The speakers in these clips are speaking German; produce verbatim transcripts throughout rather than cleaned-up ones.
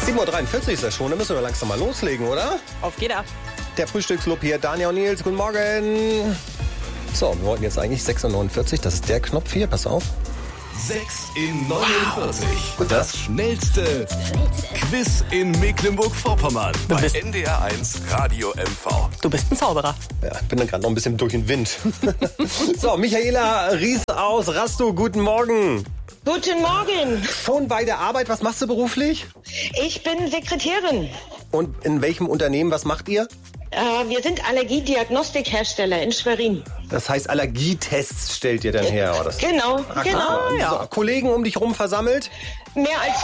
sieben Uhr dreiundvierzig ist das schon, dann müssen wir langsam mal loslegen, oder? Auf geht er. Der Frühstücksclub hier, Daniel und Nils, guten Morgen. So, wir wollten jetzt eigentlich sechs Uhr neunundvierzig, das ist der Knopf hier, pass auf. sechs in neunundvierzig. Wow. Das schnellste Quiz in Mecklenburg-Vorpommern bei N D R eins Radio M V. Du bist ein Zauberer. Ja, ich bin dann gerade noch ein bisschen durch den Wind. So, Michaela Ries aus Rastow, guten Morgen. Guten Morgen. Schon bei der Arbeit, was machst du beruflich? Ich bin Sekretärin. Und in welchem Unternehmen, was macht ihr? Äh, wir sind Allergiediagnostikhersteller in Schwerin. Das heißt, Allergietests stellt ihr dann her, oder? Genau, Ach, genau. Ah, ja. So, Kollegen um dich rum versammelt? Mehr als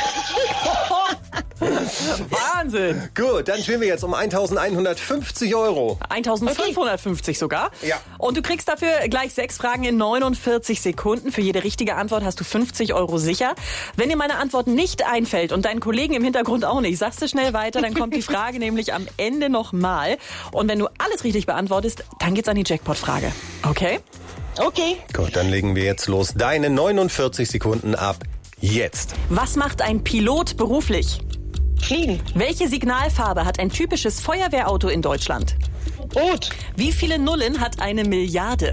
genug. Wahnsinn. Gut, dann spielen wir jetzt um eintausendeinhundertfünfzig Euro. eintausendfünfhundertfünfzig sogar. Ja. Und du kriegst dafür gleich sechs Fragen in neunundvierzig Sekunden. Für jede richtige Antwort hast du fünfzig Euro sicher. Wenn dir meine Antwort nicht einfällt und deinen Kollegen im Hintergrund auch nicht, sagst du schnell weiter, dann kommt die Frage nämlich am Ende nochmal. Und wenn du alles richtig beantwortest, dann geht's an die Jackpot-Frage. Okay? Okay. Gut, dann legen wir jetzt los. Deine neunundvierzig Sekunden ab jetzt. Was macht ein Pilot beruflich? Fliegen. Welche Signalfarbe hat ein typisches Feuerwehrauto in Deutschland? Rot. Wie viele Nullen hat eine Milliarde?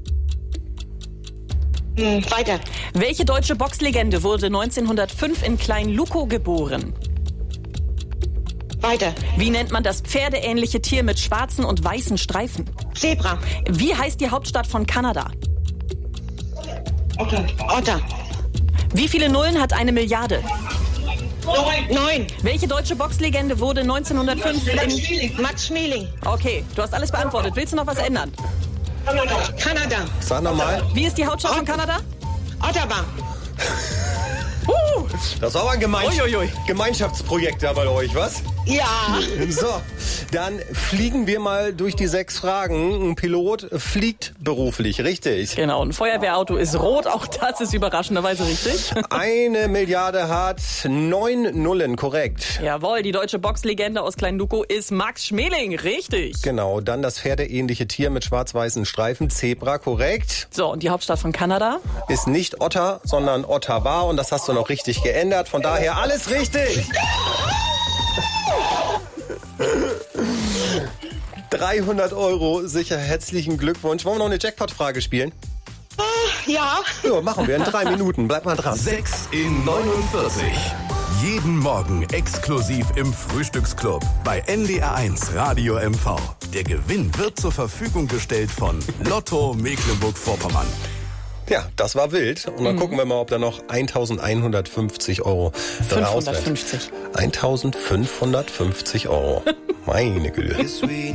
Hm, weiter. Welche deutsche Boxlegende wurde neunzehnhundertfünf in Klein-Lukow geboren? Weiter. Wie nennt man das pferdeähnliche Tier mit schwarzen und weißen Streifen? Zebra. Wie heißt die Hauptstadt von Kanada? Otter. Otter. Wie viele Nullen hat eine Milliarde? Neun. Welche deutsche Boxlegende wurde neunzehnhundertfünf in... Max Schmeling. Okay, du hast alles beantwortet. Willst du noch was ändern? Kanada. Sag nochmal. Wie ist die Hauptstadt von Kanada? Ottawa. Uh, Das war aber ein Gemeins- Uiuiui. Gemeinschaftsprojekt da bei euch, was? Ja. So, dann fliegen wir mal durch die sechs Fragen. Ein Pilot fliegt beruflich, richtig? genau, ein Feuerwehrauto ist rot. Auch das ist überraschenderweise richtig. Eine Milliarde hat neun Nullen, korrekt. Jawohl, die deutsche Boxlegende aus Klein-Lukow ist Max Schmeling. Richtig. Genau, dann das pferdeähnliche Tier mit schwarz-weißen Streifen, Zebra, korrekt. So, und die Hauptstadt von Kanada? Ist nicht Otter, sondern Ottawa und das hast du noch richtig geändert. Von daher alles richtig. dreihundert Euro, sicher, herzlichen Glückwunsch. Wollen wir noch eine Jackpot-Frage spielen? Ja. Ja, machen wir in drei Minuten. Bleib mal dran. sechs in neunundvierzig. Jeden Morgen exklusiv im Frühstücksclub bei N D R eins Radio M V. Der Gewinn wird zur Verfügung gestellt von Lotto Mecklenburg-Vorpommern. Ja, das war wild. Und dann mhm. gucken wir mal, ob da noch eintausendeinhundertfünfzig Euro raus fünfhundertfünfzig. eintausendfünfhundertfünfzig Euro. Meine Güte.